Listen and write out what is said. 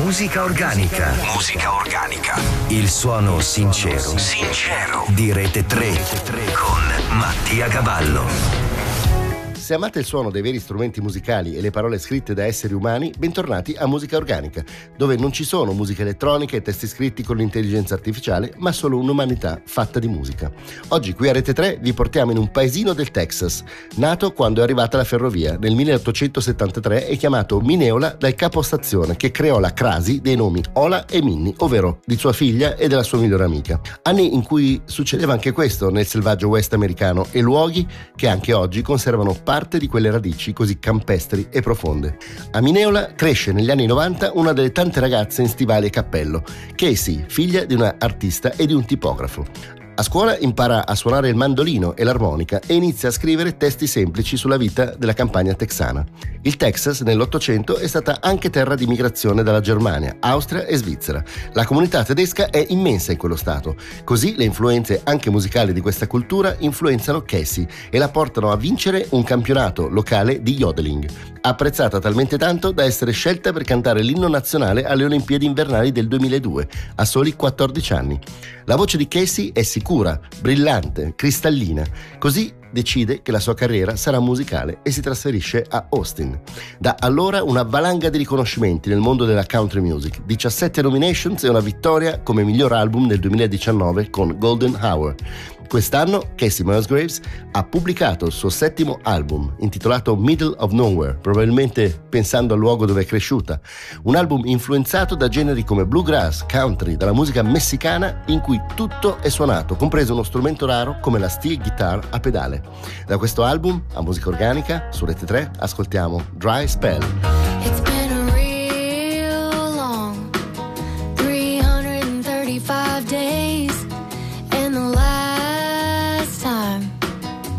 Musica organica. Musica organica. Il suono sincero di Rete 3 con Mattia Cavallo. Se amate il suono dei veri strumenti musicali e le parole scritte da esseri umani, bentornati a Musica Organica, dove non ci sono musica elettronica e testi scritti con l'intelligenza artificiale, ma solo un'umanità fatta di musica. Oggi qui a Rete 3 vi portiamo in un paesino del Texas, nato quando è arrivata la ferrovia nel 1873 e chiamato Mineola dal capostazione che creò la crasi dei nomi Ola e Minnie, ovvero di sua figlia e della sua migliore amica. Anni in cui succedeva anche questo nel selvaggio West americano e luoghi che anche oggi conservano parte di quelle radici così campestri e profonde. A Mineola cresce negli anni 90 una delle tante ragazze in stivali e cappello, Casey, figlia di una artista e di un tipografo. A scuola impara a suonare il mandolino e l'armonica e inizia a scrivere testi semplici sulla vita della campagna texana. Il Texas nell'Ottocento è stata anche terra di migrazione dalla Germania, Austria e Svizzera. La comunità tedesca è immensa in quello stato, così le influenze anche musicali di questa cultura influenzano Casey e la portano a vincere un campionato locale di yodeling, apprezzata talmente tanto da essere scelta per cantare l'inno nazionale alle Olimpiadi invernali del 2002, a soli 14 anni. La voce di Casey è sicura, brillante, cristallina, così decide che la sua carriera sarà musicale e si trasferisce a Austin. Da allora una valanga di riconoscimenti nel mondo della country music, 17 nominations e una vittoria come miglior album nel 2019 con Golden Hour. Quest'anno Kacey Musgraves ha pubblicato il suo settimo album, intitolato Middle of Nowhere, probabilmente pensando al luogo dove è cresciuta. Un album influenzato da generi come bluegrass, country, dalla musica messicana, in cui tutto è suonato, compreso uno strumento raro come la steel guitar a pedale. Da questo album, a Musica Organica, su Rete 3, ascoltiamo Dry Spell.